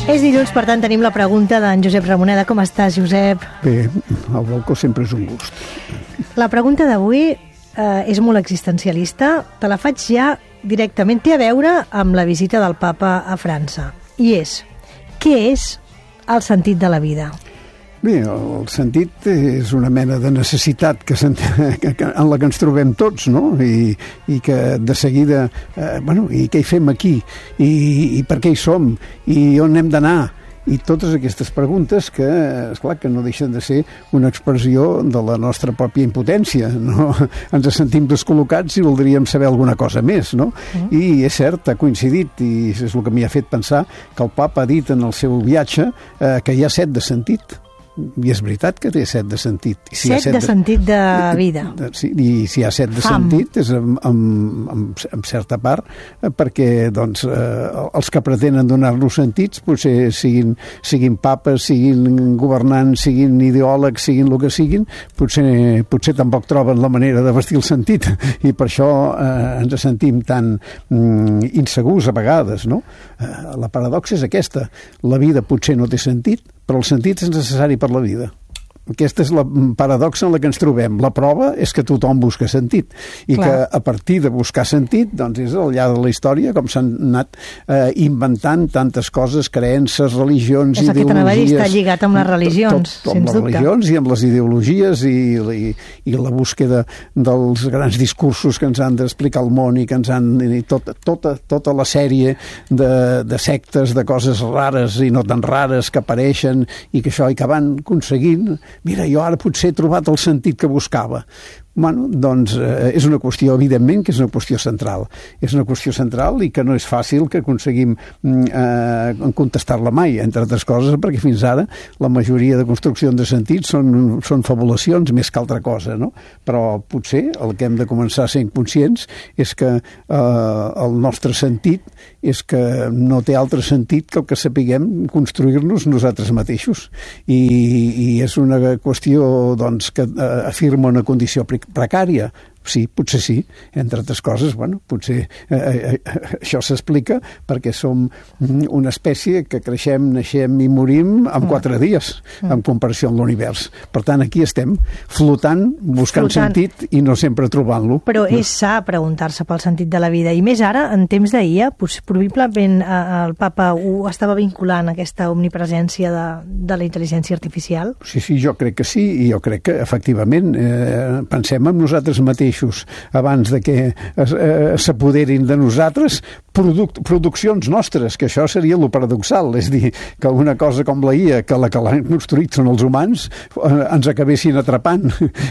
És dilluns, per tant, tenim la pregunta d'en Josep Ramoneda. Com estàs, Josep? Bé, el balcó sempre és un gust. La pregunta d'avui és molt existencialista. Te la faig ja directament. Té a veure amb la visita del papa a França. I és, què és el sentit de la vida? Bé, el sentit és una mena de necessitat en la que ens trobem tots, no? I que de seguida, i què hi fem aquí? I per què hi som? I on hem d'anar? I totes aquestes preguntes que, esclar, que no deixen de ser una expressió de la nostra pròpia impotència, no? Ens sentim descol·locats i voldríem saber alguna cosa més, no? I és cert, ha coincidit, i és el que m'hi ha fet pensar, que el papa ha dit en el seu viatge que hi ha 7 de sentit. I és veritat que té 7 de sentit. Si 7 de sentit de vida. Sí, i si hi ha 7 de sentit és en certa part perquè doncs, els que pretenen donar-nos sentits potser siguin papes, siguin governants, siguin ideòlegs, siguin el que siguin, potser tampoc troben la manera de vestir el sentit i per això ens sentim tan insegurs a vegades, no? La paradoxa és aquesta. La vida potser no té sentit, però el sentit és necessari per la vida. Aquesta és la paradoxa en la que ens trobem. La prova és que tothom busca sentit i que a partir de buscar sentit doncs és al llarg de la història com s'han anat inventant tantes coses, creences, religions, ideologies. És el que t'anava a dir, està lligat amb les religions, sens dubte. Amb les religions i amb les ideologies i la búsqueda dels grans discursos que ens han d'explicar el món i que ens han... Tota la sèrie de sectes, de coses rares i no tan rares que apareixen i que van aconseguint. Mira, jo ara potser he trobat el sentit que buscava. Bueno, doncs és una qüestió, evidentment, que és una qüestió central. És una qüestió central i que no és fàcil que aconseguim contestar-la mai, entre altres coses, perquè fins ara la majoria de construccions de sentit són fabulacions més que altra cosa, no? Però potser el que hem de començar a ser conscients és que el nostre sentit és que no té altre sentit que el que sapiguem construir-nos nosaltres mateixos. I és una qüestió doncs, que afirma una condició precària. Sí, potser sí. Entre altres coses, potser això s'explica perquè som una espècie que creixem, naixem i morim en 4 dies, en comparació amb l'univers. Per tant, aquí estem, flotant, buscant sentit i no sempre trobant-lo. Però és sa preguntar-se pel sentit de la vida. I més ara, en temps d'ahir, probablement el papa ho estava vinculant, aquesta omnipresència de la intel·ligència artificial? Sí, jo crec que sí, i jo crec que, efectivament, pensem en nosaltres mateixos abans de que s'apoderin de nosaltres produccions nostres, que això seria lo paradoxal, és dir, que una cosa com la IA, que la que l'han construït són els humans, ens acabessin atrapant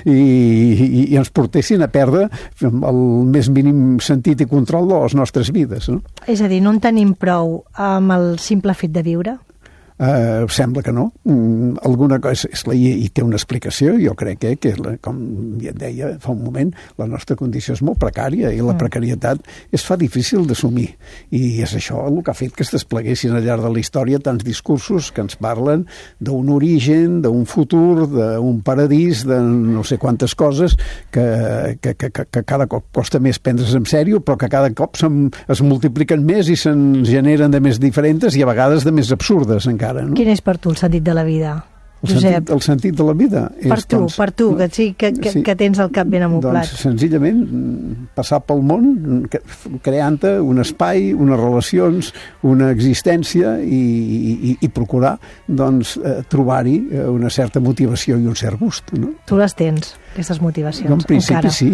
i ens portessin a perdre el més mínim sentit i control de les nostres vides, no? És a dir, no en tenim prou amb el simple fet de viure? Sembla que no. Alguna cosa és la IA i té una explicació. Jo crec que com ja et deia fa un moment, la nostra condició és molt precària i la precarietat es fa difícil d'assumir. I és això el que ha fet que es despleguessin al llarg de la història tants discursos que ens parlen d'un origen, d'un futur, d'un paradís, de no sé quantes coses que cada cop costa més prendre's en sèrio, però que cada cop es multipliquen més i se'n generen de més diferents i a vegades de més absurdes encara. No? Quin és per tu el sentit de la vida, Josep? El sentit de la vida és... Per tu, que tens el cap ben amoblat. Doncs senzillament passar pel món creant-te un espai, unes relacions, una existència i procurar doncs, trobar-hi una certa motivació i un cert gust. No? Tu les tens, aquestes motivacions, en principi encara. Sí,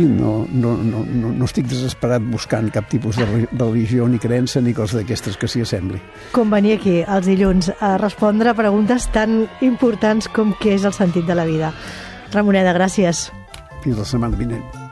no estic desesperat buscant cap tipus de religió ni creença ni cosa d'aquestes que s'hi assembli. Com venir aquí els dilluns a respondre a preguntes tan importants com què és el sentit de la vida. Ramoneda, gràcies. Fins la setmana vinent.